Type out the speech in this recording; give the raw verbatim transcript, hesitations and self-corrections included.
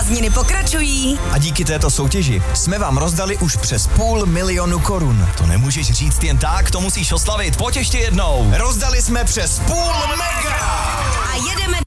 Prázdniny pokračují. A díky této soutěži jsme vám rozdali už přes půl milionu korun. To nemůžeš říct jen tak, to musíš oslavit. Pojď ještě jednou. Rozdali jsme přes půl mega! A jedeme